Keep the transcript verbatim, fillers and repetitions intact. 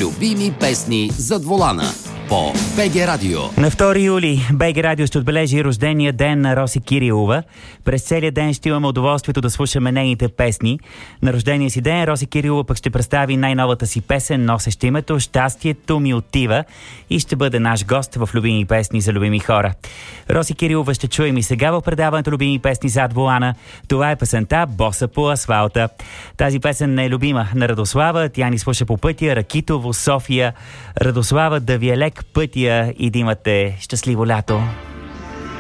Любими песни зад волана по БГ Радио. На втори юли БГ Радио ще отбележи рождения ден на Роси Кирилова. През целия ден ще имаме удоволствието да слушаме нейните песни. На рождения си ден Роси Кирилова пък ще представи най-новата си песен, носеща името "Щастието ми отива", и ще бъде наш гост в Любими песни за любими хора. Роси Кирилова ще чуем и сега в предаването Любими песни зад волана. Това е песента "Боса по асфалта". Тази песен е любима на Радослава. Тя ни слуша по пътя Ракитово, София. Радослава, да ви е лек пътя и да имате щастливо лято.